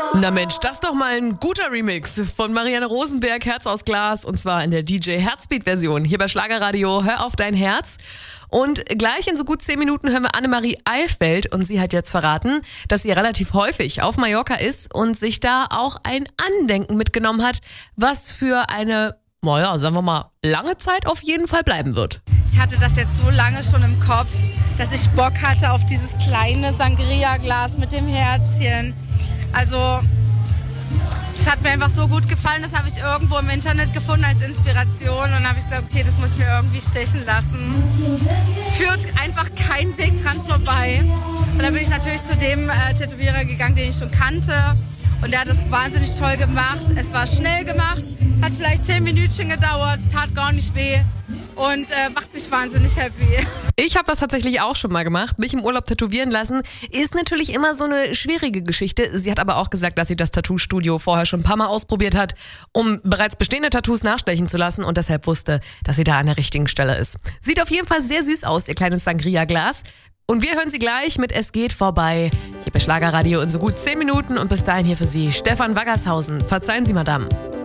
Na Mensch, das ist doch mal ein guter Remix von Marianne Rosenberg, Herz aus Glas, und zwar in der DJ Herzbeat-Version hier bei Schlagerradio. Hör auf dein Herz. Und gleich in so gut 10 Minuten hören wir Annemarie Eifeld, und sie hat jetzt verraten, dass sie relativ häufig auf Mallorca ist und sich da auch ein Andenken mitgenommen hat, was für eine, naja, sagen wir mal, lange Zeit auf jeden Fall bleiben wird. Ich hatte das jetzt so lange schon im Kopf, dass ich Bock hatte auf dieses kleine Sangria-Glas mit dem Herzchen. Also, es hat mir einfach so gut gefallen, das habe ich irgendwo im Internet gefunden als Inspiration, und dann habe ich gesagt, okay, das muss ich mir irgendwie stechen lassen. Führt einfach kein Weg dran vorbei. Und dann bin ich natürlich zu dem Tätowierer gegangen, den ich schon kannte, und der hat es wahnsinnig toll gemacht. Es war schnell gemacht, hat vielleicht 10 Minütchen gedauert, tat gar nicht weh. Und macht mich wahnsinnig happy. Ich habe das tatsächlich auch schon mal gemacht, mich im Urlaub tätowieren lassen. Ist natürlich immer so eine schwierige Geschichte. Sie hat aber auch gesagt, dass sie das Tattoo-Studio vorher schon ein paar Mal ausprobiert hat, um bereits bestehende Tattoos nachstechen zu lassen, und deshalb wusste, dass sie da an der richtigen Stelle ist. Sieht auf jeden Fall sehr süß aus, ihr kleines Sangria-Glas. Und wir hören sie gleich mit Es geht vorbei hier bei Schlagerradio in so gut 10 Minuten. Und bis dahin hier für Sie Stefan Waggershausen. Verzeihen Sie, Madame.